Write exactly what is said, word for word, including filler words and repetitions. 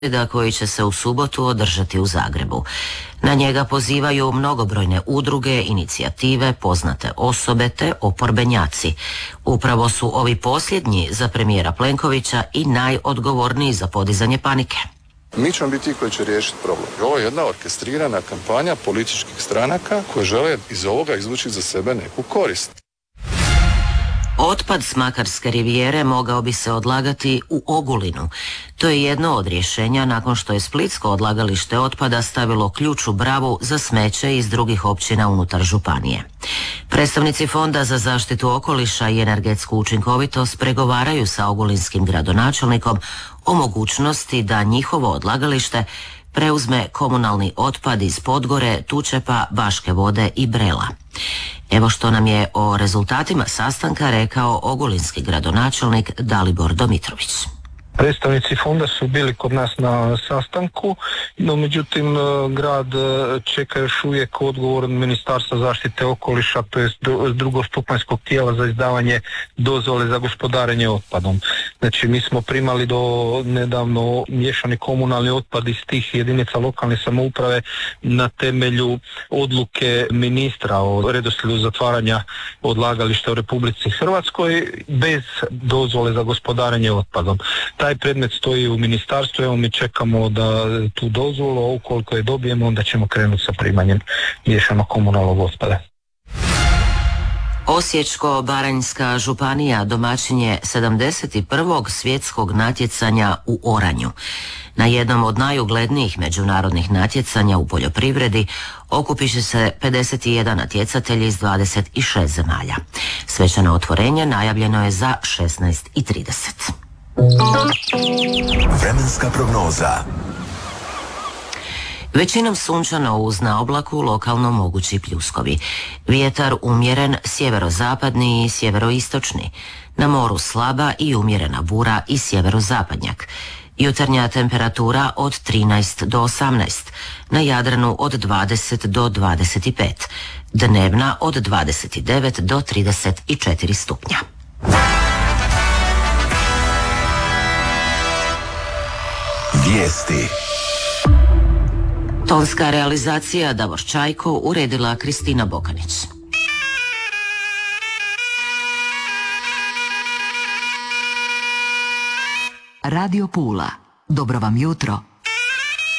koji će se u subotu održati u Zagrebu. Na njega pozivaju mnogobrojne udruge, inicijative, poznate osobe te oporbenjaci. Upravo su ovi posljednji za premijera Plenkovića i najodgovorniji za podizanje panike. Mi ćemo biti ti koji će riješiti problem. Ovo je jedna orkestrirana kampanja političkih stranaka koje žele iz ovoga izvući za sebe neku korist. Otpad s Makarske rivijere mogao bi se odlagati u Ogulinu. To je jedno od rješenja nakon što je splitsko odlagalište otpada stavilo ključ u bravu za smeće iz drugih općina unutar županije. Predstavnici Fonda za zaštitu okoliša i energetsku učinkovitost pregovaraju sa ogulinskim gradonačelnikom o mogućnosti da njihovo odlagalište preuzme komunalni otpad iz Podgore, Tučepa, Baške Vode i Brela. Evo što nam je o rezultatima sastanka rekao ogulinski gradonačelnik Dalibor Domitrović. Predstavnici fonda su bili kod nas na sastanku, no međutim grad čeka još uvijek odgovor od Ministarstva zaštite okoliša, to jest drugostupanjskog tijela za izdavanje dozvole za gospodarenje otpadom. Znači mi smo primali do nedavno miješani komunalni otpad iz tih jedinica lokalne samouprave na temelju odluke ministra o redoslijedu zatvaranja odlagališta u Republici Hrvatskoj bez dozvole za gospodarenje otpadom. Taj predmet stoji u ministarstvu, evo mi čekamo da tu dozvolu, a ukoliko je dobijemo onda ćemo krenuti sa primanjem miješanog komunalnog otpada. Osječko-baranjska županija domaćin je sedamdeset prvog svjetskog natjecanja u oranju. Na jednom od najuglednijih međunarodnih natjecanja u poljoprivredi okupit će se pedeset jedan natjecatelji iz dvadeset šest zemalja. Svečano otvorenje najavljeno je za šesnaest i trideset. Vremenska prognoza. Većinom sunčano uz na oblaku, lokalno mogući pljuskovi. Vjetar umjeren sjeverozapadni i sjeveroistočni. Na moru slaba i umjerena bura i sjeverozapadnjak. Jutarnja temperatura od trinaest do osamnaest. Na Jadranu od dvadeset do dvadeset pet. Dnevna od dvadeset devet do trideset četiri stupnja. Vijesti. Tonska realizacija Davor Čajko, uredila Kristina Bokanić. Radio Pula. Dobro vam jutro.